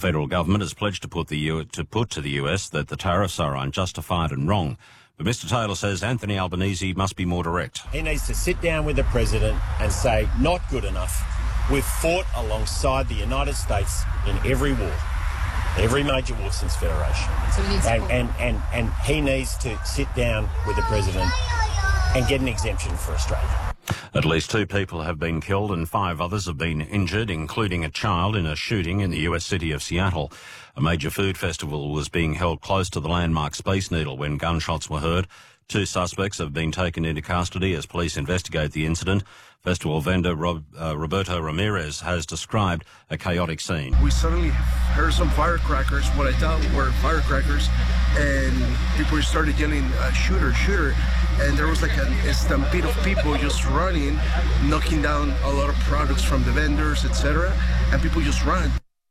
federal government has pledged to put to the US that the tariffs are unjustified and wrong. But Mr Taylor says Anthony Albanese must be more direct. He needs to sit down with the President and say, not good enough. We've fought alongside the United States in every war, every major war since Federation. So he needs and he needs to sit down with the President and get an exemption for Australia. At least 2 people have been killed and 5 others have been injured, including a child in a shooting in the US city of Seattle. A major food festival was being held close to the landmark Space Needle when gunshots were heard. 2 suspects have been taken into custody as police investigate the incident. Festival vendor Roberto Ramirez has described a chaotic scene. We suddenly heard some firecrackers, what I thought were firecrackers, and people started yelling, shooter, shooter. And there was like a stampede of people just running, knocking down a lot of products from the vendors, etc. And people just run.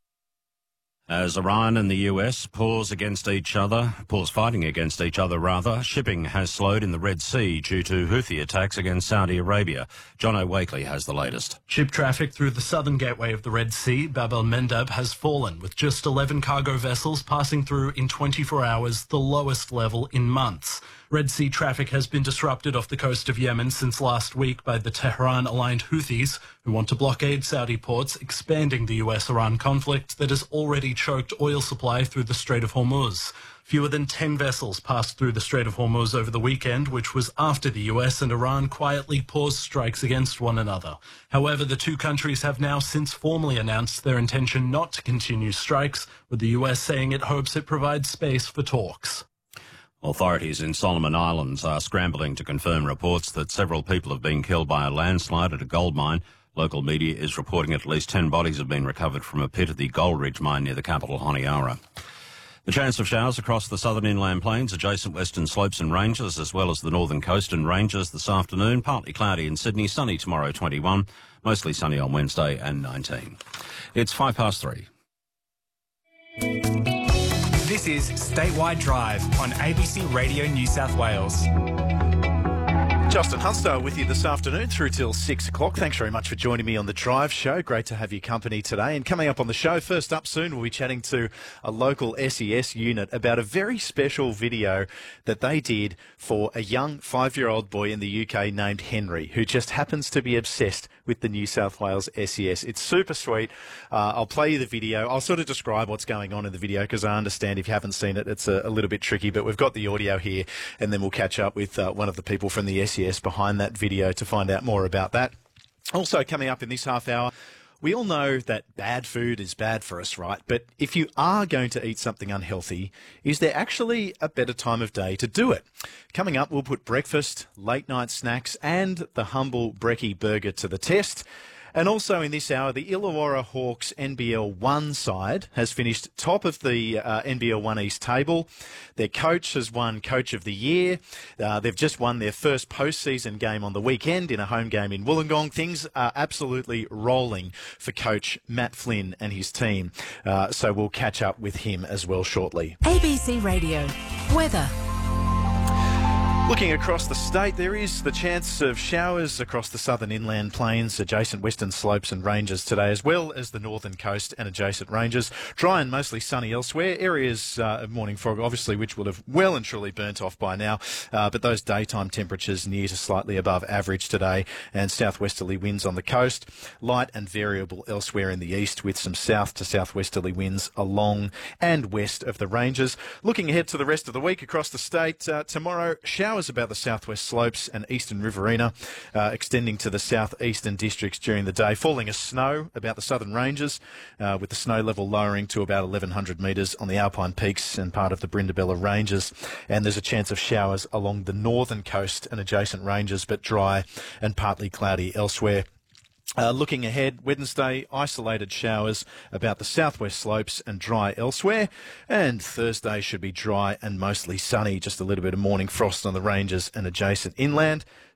As Iran and the US pause fighting against each other, shipping has slowed in the Red Sea due to Houthi attacks against Saudi Arabia. John Wakely has the latest. Ship traffic through the southern gateway of the Red Sea, Bab el-Mandab, has fallen, with just 11 cargo vessels passing through in 24 hours, the lowest level in months. Red Sea traffic has been disrupted off the coast of Yemen since last week by the Tehran-aligned Houthis, who want to blockade Saudi ports, expanding the US-Iran conflict that has already choked oil supply through the Strait of Hormuz. Fewer than 10 vessels passed through the Strait of Hormuz over the weekend, which was after the US and Iran quietly paused strikes against one another. However, the 2 countries have now since formally announced their intention not to continue strikes, with the US saying it hopes it provides space for talks. Authorities in Solomon Islands are scrambling to confirm reports that several people have been killed by a landslide at a gold mine. Local media is reporting at least 10 bodies have been recovered from a pit at the Gold Ridge mine near the capital, Honiara. The chance of showers across the southern inland plains, adjacent western slopes and ranges, as well as the northern coast and ranges this afternoon. Partly cloudy in Sydney, sunny tomorrow 21, mostly sunny on Wednesday and 19. It's 3:05. This is Statewide Drive on ABC Radio New South Wales. Justin Hunstdale with you this afternoon through till 6 o'clock. Thanks very much for joining me on the Drive Show. Great to have your company today. And coming up on the show, first up soon, we'll be chatting to a local SES unit about a very special video that they did for a young 5-year-old boy in the UK named Henry, who just happens to be obsessed with the New South Wales SES. It's super sweet. I'll play you the video. I'll sort of describe what's going on in the video because I understand if you haven't seen it, it's a little bit tricky, but we've got the audio here and then we'll catch up with one of the people from the SES behind that video to find out more about that. Also coming up in this half hour, we all know that bad food is bad for us, right? But if you are going to eat something unhealthy, is there actually a better time of day to do it? Coming up, we'll put breakfast, late night snacks and the humble brekkie burger to the test. And also in this hour, the Illawarra Hawks NBL 1 side has finished top of the NBL 1 East table. Their coach has won Coach of the Year. They've just won their first postseason game on the weekend in a home game in Wollongong. Things are absolutely rolling for Coach Matt Flynn and his team. So we'll catch up with him as well shortly. ABC Radio. Weather. Looking across the state, there is the chance of showers across the southern inland plains, adjacent western slopes and ranges today, as well as the northern coast and adjacent ranges. Dry and mostly sunny elsewhere. Areas of morning fog, obviously, which will have well and truly burnt off by now. But those daytime temperatures near to slightly above average today, and southwesterly winds on the coast. Light and variable elsewhere in the east, with some south to southwesterly winds along and west of the ranges. Looking ahead to the rest of the week across the state, tomorrow, showers about the southwest slopes and eastern Riverina, extending to the southeastern districts during the day. Falling as snow about the southern ranges, with the snow level lowering to about 1,100 metres on the Alpine Peaks and part of the Brindabella Ranges. And there's a chance of showers along the northern coast and adjacent ranges, but dry and partly cloudy elsewhere. Looking ahead, Wednesday, isolated showers about the southwest slopes and dry elsewhere. And Thursday should be dry and mostly sunny, just a little bit of morning frost on the ranges and adjacent inland.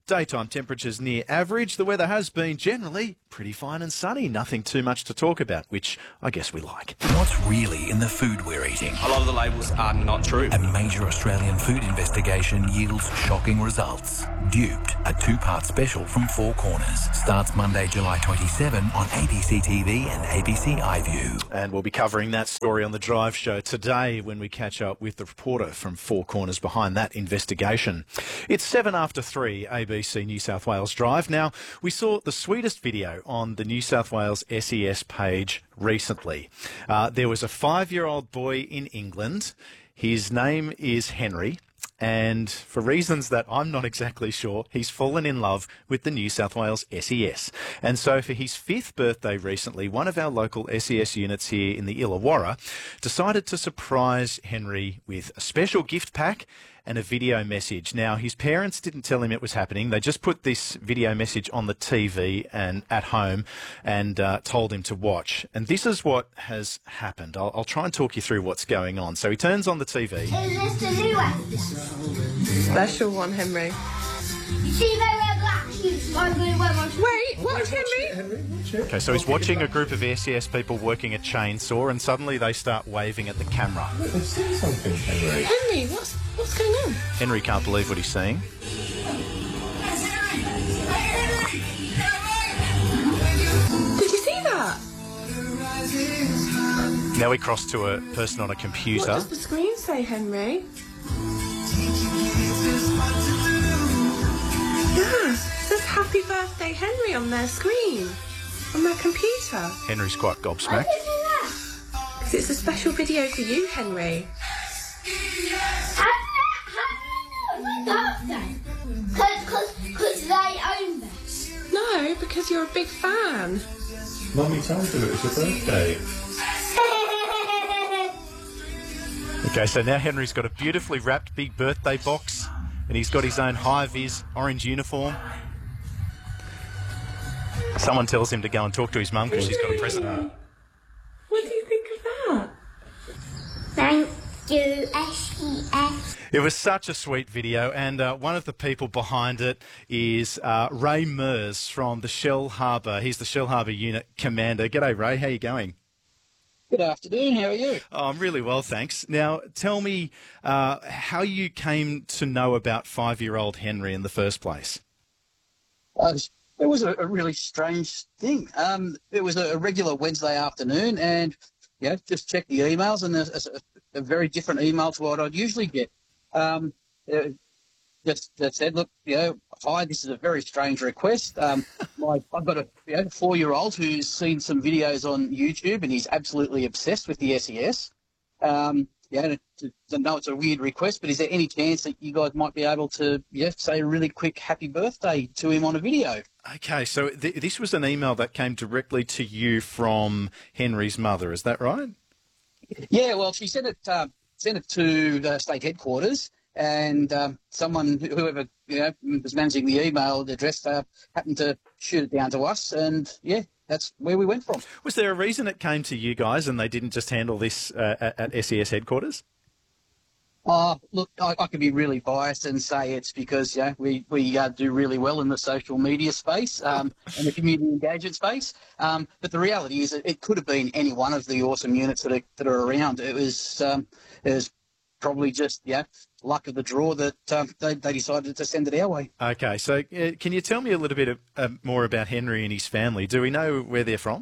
Daytime temperatures near average. The weather has been generally pretty fine and sunny. Nothing too much to talk about, which I guess we like. What's really in the food we're eating? A lot of the labels are not true. A major Australian food investigation yields shocking results. Duped, a two-part special from Four Corners. Starts Monday, July 27 on ABC TV and ABC iView. And we'll be covering that story on The Drive Show today when we catch up with the reporter from Four Corners behind that investigation. It's 7 after 3, ABC New South Wales Drive. Now, we saw the sweetest video on the New South Wales SES page recently. There was a 5-year-old boy in England. His name is Henry. And for reasons that I'm not exactly sure, he's fallen in love with the New South Wales SES. And so for his 5th birthday recently, one of our local SES units here in the Illawarra decided to surprise Henry with a special gift pack and a video message. Now, his parents didn't tell him it was happening. They just put this video message on the TV and at home and told him to watch. And this is what has happened. I'll try and talk you through what's going on. So he turns on the TV. Is this the new one? Special one, Henry. You see, they wear black shoes. Wait, what, Henry? Okay, so he's watching a group of SES people working a chainsaw, and suddenly they start waving at the camera. They've seen something, Henry. Henry, what's going on? Henry can't believe what he's seeing. Did you see that? Now we cross to a person on a computer. What does the screen say, Henry? Yeah, it says Happy Birthday Henry on their screen, on their computer. Henry's quite gobsmacked. Because it's a special video for you, Henry. Because they own this. No, because you're a big fan. Mummy told you it was your birthday. Okay, so now Henry's got a beautifully wrapped big birthday box, and he's got his own high-vis orange uniform. Someone tells him to go and talk to his mum because she's got a present. What do you think of that? Thank you, SES. It was such a sweet video, and one of the people behind it is Ray Mers from the Shell Harbour. He's the Shell Harbour Unit Commander. G'day, Ray. How you going? Good afternoon. How are you? Oh, I'm really well, thanks. Now, tell me how you came to know about 5-year-old Henry in the first place. It was a really strange thing. It was a regular Wednesday afternoon, and just checked the emails, and there's a very different email to what I'd usually get. Just that said, look, hi, this is a very strange request. I've got a 4-year-old who's seen some videos on YouTube, and he's absolutely obsessed with the SES. I know it's a weird request, but is there any chance that you guys might be able to say a really quick happy birthday to him on a video? Okay, so this was an email that came directly to you from Henry's mother, is that right? Yeah, well, she sent it to the state headquarters, and whoever was managing the email address happened to shoot it down to us, and that's where we went from. Was there a reason it came to you guys and they didn't just handle this at SES headquarters? Look, I could be really biased and say it's because we do really well in the social media space and the community engagement space. But the reality is it could have been any one of the awesome units that are around. It was probably just luck of the draw that they decided to send it our way. Okay, so can you tell me a little bit more about Henry and his family? Do we know where they're from?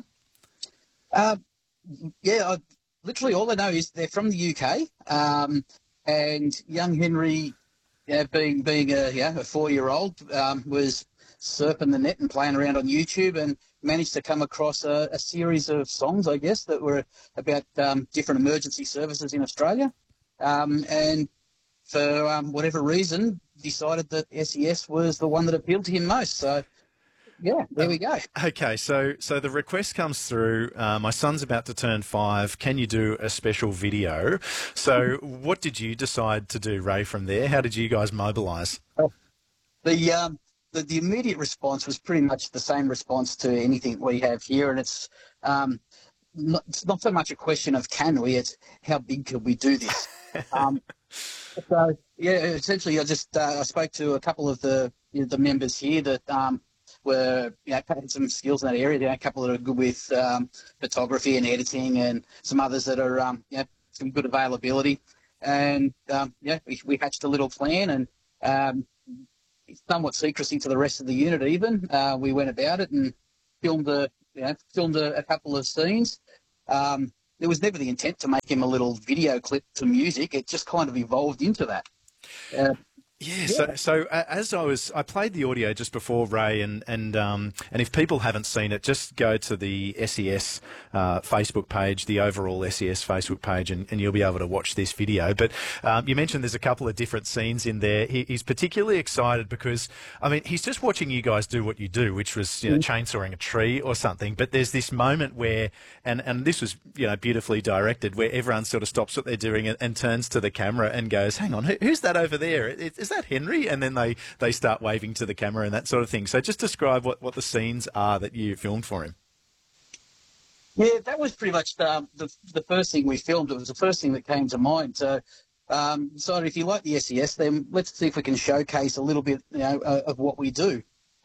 Literally all I know is they're from the UK. And young Henry, being a 4-year-old, was surfing the net and playing around on YouTube and managed to come across a series of songs, I guess, that were about different emergency services in Australia. And for whatever reason, decided that SES was the one that appealed to him most. So, there we go. Okay, so the request comes through. My son's about to turn 5. Can you do a special video? So what did you decide to do, Ray, from there? How did you guys mobilise? The immediate response was pretty much the same response to anything we have here, and it's not so much a question of can we, it's how big can we do this? Essentially I spoke to a couple of the the members here that were, had some skills in that area. A couple that are good with photography and editing, and some others that are, some good availability. And, we hatched a little plan, and somewhat secrecy to the rest of the unit even. We went about it and filmed a couple of scenes. There was never the intent to make him a little video clip to music. It just kind of evolved into that. So as I played the audio just before, Ray, and if people haven't seen it, just go to the SES Facebook page, the overall SES Facebook page, and you'll be able to watch this video. But you mentioned there's a couple of different scenes in there. He's particularly excited because, I mean, he's just watching you guys do what you do, which was, chainsawing a tree or something. But there's this moment where, and this was, beautifully directed, where everyone sort of stops what they're doing and turns to the camera and goes, hang on, who's that over there? Is that Henry? And then they start waving to the camera and that sort of thing. So just describe what the scenes are that you filmed for him. Yeah, that was pretty much the first thing we filmed. It was the first thing that came to mind. So, if you like the SES, then let's see if we can showcase a little bit, of what we do.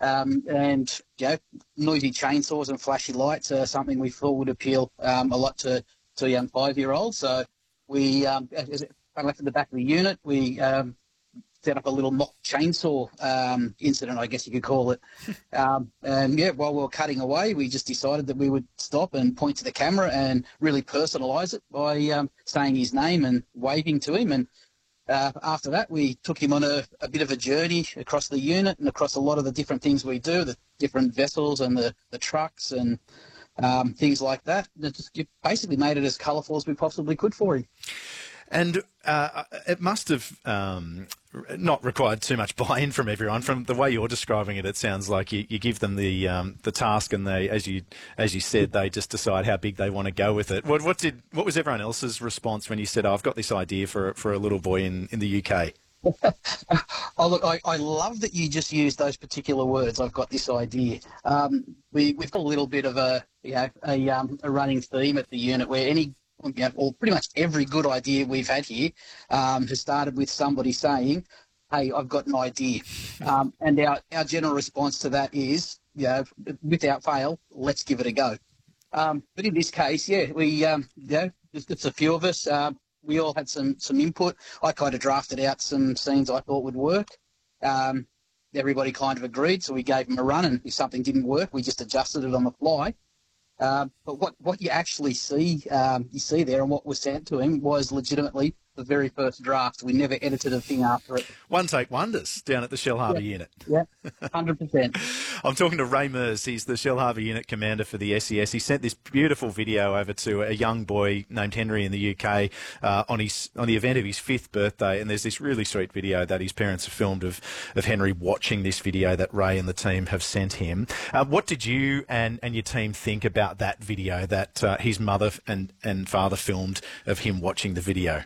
Noisy chainsaws and flashy lights are something we thought would appeal a lot to a young 5-year-old. So we, as I left at the back of the unit, we set up a little mock chainsaw incident, I guess you could call it. While we were cutting away, we just decided that we would stop and point to the camera and really personalise it by saying his name and waving to him. And after that, we took him on a bit of a journey across the unit and across a lot of the different things we do, the different vessels and the trucks and things like that. It just basically made it as colourful as we possibly could for him. And it must have not required too much buy-in from everyone. From the way you're describing it, it sounds like you give them the task, and they, as you said, they just decide how big they want to go with it. What was everyone else's response when you said, "Oh, I've got this idea for a little boy in the UK"? I love that you just used those particular words. I've got this idea. We've got a little bit of a running theme at the unit where pretty much every good idea we've had here has started with somebody saying, "Hey, I've got an idea," and our general response to that is, without fail, let's give it a go. But in this case, we just a few of us. We all had some input. I kind of drafted out some scenes I thought would work. Everybody kind of agreed, so we gave them a run, and if something didn't work, we just adjusted it on the fly. But what you actually see there and what was sent to him was legitimately the very first draft. We never edited a thing after it. One take wonders down at the Shellharbour unit. Yeah, 100%. I'm talking to Ray Mers. He's the Shellharbour unit commander for the SES. He sent this beautiful video over to a young boy named Henry in the UK on the event of his 5th birthday. And there's this really sweet video that his parents have filmed of Henry watching this video that Ray and the team have sent him. What did you and your team think about that video that his mother and father filmed of him watching the video?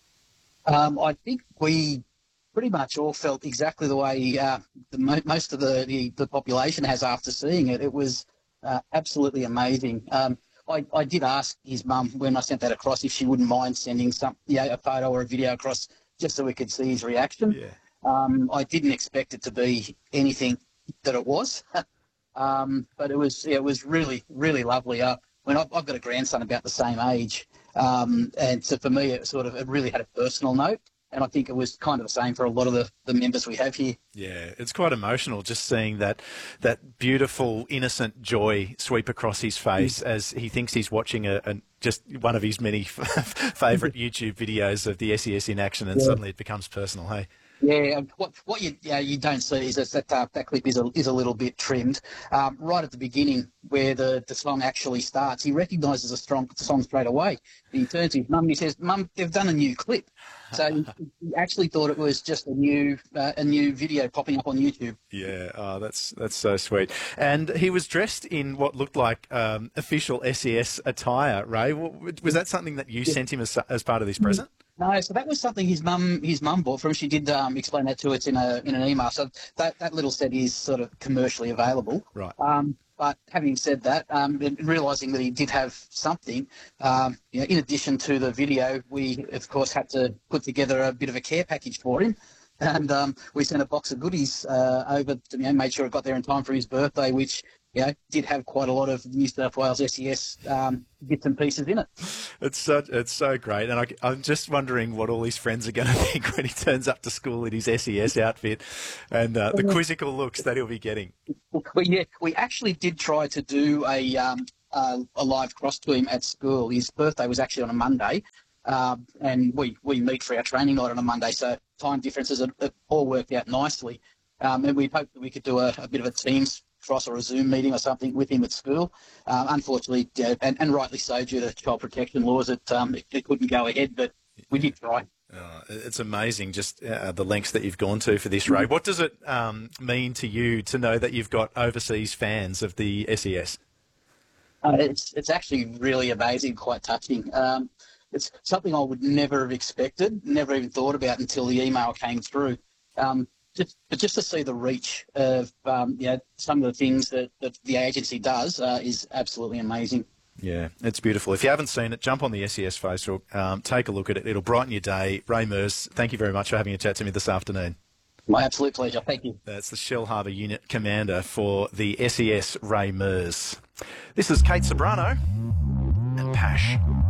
I think we pretty much all felt exactly the way most of the population has after seeing it. It was absolutely amazing. I did ask his mum when I sent that across if she wouldn't mind sending a photo or a video across just so we could see his reaction. Yeah. I didn't expect it to be anything that it was, but it was really, really lovely. I've got a grandson about the same age. And so for me, it really had a personal note, and I think it was kind of the same for a lot of the members we have here. Yeah, it's quite emotional just seeing that beautiful, innocent joy sweep across his face as he thinks he's watching just one of his many favourite YouTube videos of the SES in action, and suddenly it becomes personal, hey? Yeah, what you don't see is that clip is a little bit trimmed. Right at the beginning, where the song actually starts, he recognises the song straight away. He turns to his mum and he says, "Mum, they've done a new clip." So he actually thought it was just a new video popping up on YouTube. Yeah, that's so sweet. And he was dressed in what looked like official SES attire. Ray, was that something that you sent him as part of this present? No, so that was something his mum bought for him. She did explain that to us in an email. So that little set is sort of commercially available. Right. But having said that, and realising that he did have something, in addition to the video, we of course had to put together a bit of a care package for him. And we sent a box of goodies over to, made sure it got there in time for his birthday, which, did have quite a lot of New South Wales SES bits and pieces in it. It's so great. And I'm just wondering what all his friends are going to think when he turns up to school in his SES outfit and the quizzical looks that he'll be getting. We actually did try to do a live cross to him at school. His birthday was actually on a Monday. And we meet for our training night on a Monday, so time differences it all worked out nicely. And we hoped that we could do a bit of a Teams cross or a Zoom meeting or something with him at school. Unfortunately, and rightly so, due to child protection laws, it couldn't go ahead, but we did try. It's amazing just the lengths that you've gone to for this, Ray. What does it mean to you to know that you've got overseas fans of the SES? It's actually really amazing, quite touching. It's something I would never have expected, never even thought about until the email came through. Just to see the reach of some of the things that the agency does is absolutely amazing. Yeah, it's beautiful. If you haven't seen it, jump on the SES Facebook, take a look at it. It'll brighten your day. Ray Mears, thank you very much for having a chat to me this afternoon. My absolute pleasure. Thank you. That's the Shellharbour Unit Commander for the SES, Ray Mears. This is Kate Sobrano and Pash.